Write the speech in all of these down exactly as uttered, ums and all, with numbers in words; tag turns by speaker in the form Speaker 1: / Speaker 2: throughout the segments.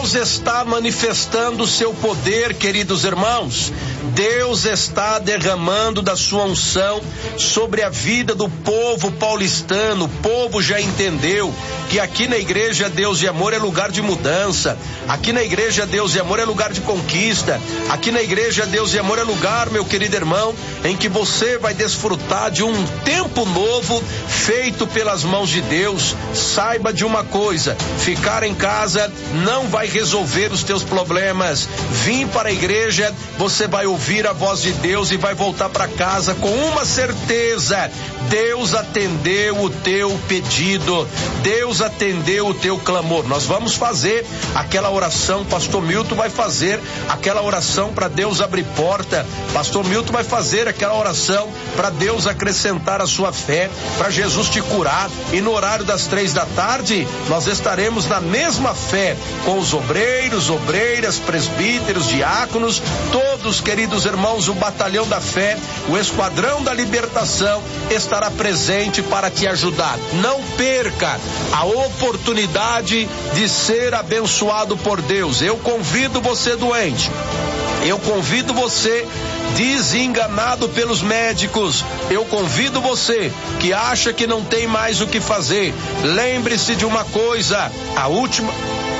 Speaker 1: Deus está manifestando o seu poder, queridos irmãos. Deus está derramando da sua unção sobre a vida do povo paulistano. O povo já entendeu que aqui na igreja Deus e Amor é lugar de mudança. Aqui na igreja Deus e Amor é lugar de conquista. Aqui na igreja Deus e Amor é lugar, meu querido irmão, em que você vai desfrutar de um tempo novo feito pelas mãos de Deus. Saiba de uma coisa: ficar em casa não vai resolver os teus problemas. Vim para a igreja, você vai ouvir a voz de Deus e vai voltar para casa com uma certeza: Deus atendeu o teu pedido, Deus atendeu o teu clamor. Nós vamos fazer aquela oração, pastor Milton vai fazer aquela oração para Deus abrir porta, pastor Milton vai fazer aquela oração para Deus acrescentar a sua fé, para Jesus te curar. E no horário das três da tarde nós estaremos na mesma fé com os obreiros, obreiras, presbíteros, diáconos, todos, queridos irmãos, o batalhão da fé, o esquadrão da libertação estará presente para te ajudar. Não perca a oportunidade de ser abençoado por Deus. Eu convido você doente, eu convido você desenganado pelos médicos, eu convido você que acha que não tem mais o que fazer. Lembre-se de uma coisa: a última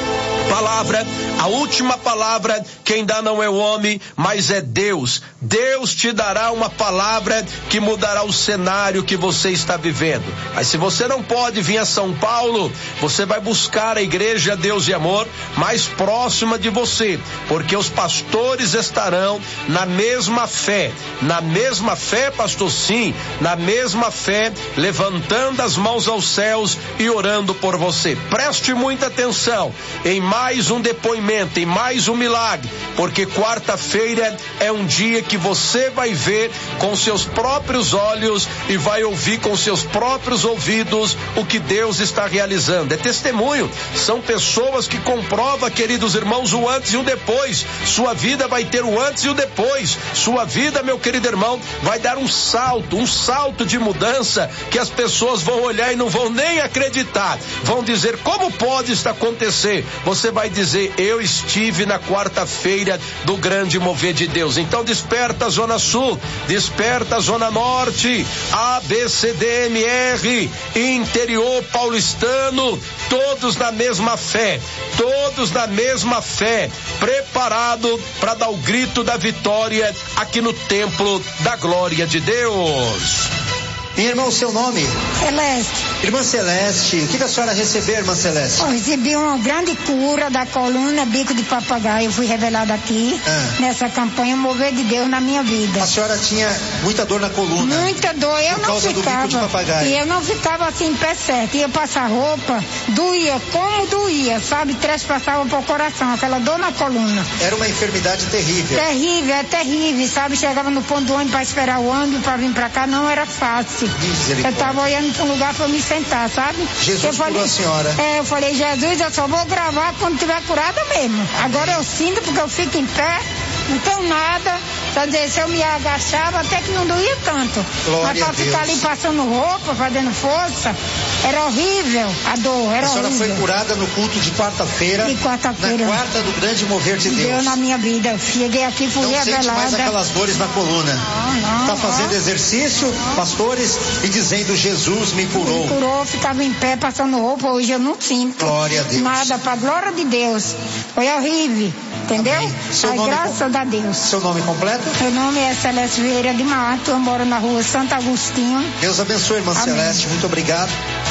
Speaker 1: palavra, a última palavra quem dá não é o homem, mas é Deus. Deus te dará uma palavra que mudará o cenário que você está vivendo. Mas se você não pode vir a São Paulo, você vai buscar a igreja Deus e Amor mais próxima de você, porque os pastores estarão na mesma fé, na mesma fé, pastor, sim, na mesma fé, levantando as mãos aos céus e orando por você. Preste muita atenção em mais um depoimento, em mais um milagre, porque quarta-feira é um dia que você vai ver com seus próprios olhos e vai ouvir com seus próprios ouvidos o que Deus está realizando. É testemunho, são pessoas que comprovam, queridos irmãos, o antes e o depois. Sua vida vai ter o antes e o depois. Sua vida, meu querido irmão, vai dar um salto, um salto de mudança que as pessoas vão olhar e não vão nem acreditar. Vão dizer: como pode isso acontecer? Você vai dizer: eu estive na quarta-feira do grande mover de Deus. Então desperta Zona Sul, desperta Zona Norte, A, B, C, D, M, R, interior paulistano, todos na mesma fé, todos na mesma fé, preparado para dar o grito da vitória aqui no templo da glória de Deus.
Speaker 2: Minha irmã, o seu nome?
Speaker 3: Celeste.
Speaker 2: Irmã Celeste, o que a senhora recebeu, irmã Celeste?
Speaker 3: Eu recebi uma grande cura da coluna, bico de papagaio. Eu fui revelada aqui, ah. nessa campanha Mover de Deus na minha vida.
Speaker 2: A senhora tinha muita dor na coluna?
Speaker 3: Muita dor, eu não ficava.
Speaker 2: Do bico de papagaio.
Speaker 3: E eu não ficava assim, pé certo. Ia passar roupa, doía, como doía, sabe? Trespassava pro coração, aquela dor na coluna.
Speaker 2: Era uma enfermidade terrível.
Speaker 3: Terrível, é terrível, sabe? Chegava no ponto do ônibus para esperar o ônibus para vir para cá, não era fácil. Eu estava olhando para um lugar para me sentar, sabe?
Speaker 2: Jesus
Speaker 3: eu falei,
Speaker 2: curou a senhora.
Speaker 3: É, eu falei: Jesus, eu só vou gravar quando tiver curada mesmo. Agora eu sinto, porque eu fico em pé, não tenho nada. Quer dizer, se eu me agachava, até que não doía tanto.
Speaker 2: Glória
Speaker 3: Mas para ficar ali passando roupa, fazendo força, era horrível a dor, era
Speaker 2: horrível. A senhora
Speaker 3: horrível.
Speaker 2: foi curada no culto de quarta-feira.
Speaker 3: De quarta-feira.
Speaker 2: Na quarta do grande mover de Deus.
Speaker 3: Deu na minha vida. Eu cheguei aqui, fui
Speaker 2: não
Speaker 3: revelada.
Speaker 2: Não sente mais aquelas dores na coluna.
Speaker 3: Não, não.
Speaker 2: Está fazendo não. exercício, não. pastores, e dizendo: Jesus me curou.
Speaker 3: Me curou, ficava em pé, passando roupa. Hoje eu não sinto.
Speaker 2: Glória a Deus.
Speaker 3: Nada, para a glória de Deus. Foi horrível. Entendeu? Ai, graças com... a Deus.
Speaker 2: Seu nome completo?
Speaker 3: Meu nome é Celeste Vieira de Mato, eu moro na rua Santo Agostinho.
Speaker 2: Deus abençoe, irmã Amém. Celeste, muito obrigado.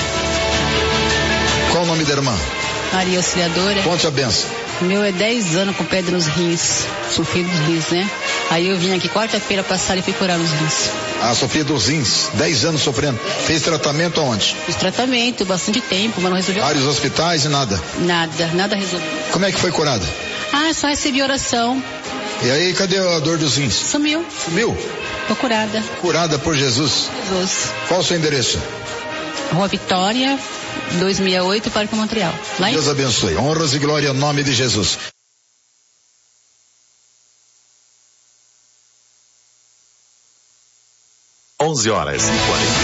Speaker 4: Qual o nome da irmã?
Speaker 5: Maria Auxiliadora.
Speaker 4: Conte a benção.
Speaker 5: O meu é dez anos com pedra nos rins, sofri dos rins, né? Aí eu vim aqui quarta-feira passada e fui curar os rins.
Speaker 4: Ah, sofria dos rins, dez anos sofrendo. Fez tratamento aonde?
Speaker 5: Fiz tratamento, bastante tempo, mas não resolveu.
Speaker 4: Vários hospitais e nada?
Speaker 5: Nada, nada resolveu.
Speaker 4: Como é que foi curada?
Speaker 5: Ah, só recebi oração.
Speaker 4: E aí, cadê a dor dos rins?
Speaker 5: Sumiu.
Speaker 4: Sumiu?
Speaker 5: Tô curada.
Speaker 4: Curada por Jesus?
Speaker 5: Jesus.
Speaker 4: Qual o seu endereço?
Speaker 5: Rua Vitória, duzentos e sessenta e oito, Parque Montreal. Lá
Speaker 4: Deus
Speaker 5: em...
Speaker 4: abençoe. Honras e glória ao nome de Jesus.
Speaker 6: onze horas e quarenta.